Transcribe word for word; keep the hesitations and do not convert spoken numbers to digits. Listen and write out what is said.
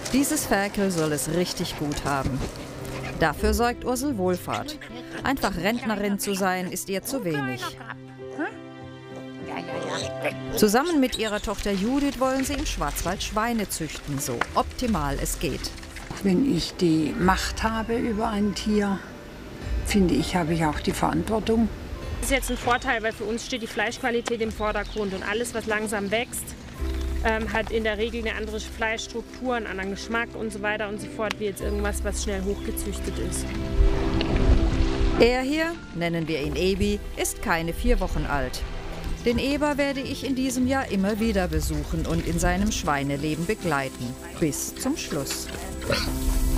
Dieses Ferkel soll es richtig gut haben. Dafür sorgt Ursel Wohlfahrt. Einfach Rentnerin zu sein, ist ihr zu wenig. Zusammen mit ihrer Tochter Judith wollen sie im Schwarzwald Schweine züchten, so optimal es geht. Wenn ich die Macht habe über ein Tier, finde ich, habe ich auch die Verantwortung. Das ist jetzt ein Vorteil, weil für uns steht die Fleischqualität im Vordergrund und alles, was langsam wächst, ähm, hat in der Regel eine andere Fleischstruktur, einen anderen Geschmack und so weiter und so fort, wie jetzt irgendwas, was schnell hochgezüchtet ist. Er hier, nennen wir ihn Ebi, ist keine vier Wochen alt. Den Eber werde ich in diesem Jahr immer wieder besuchen und in seinem Schweineleben begleiten. Bis zum Schluss.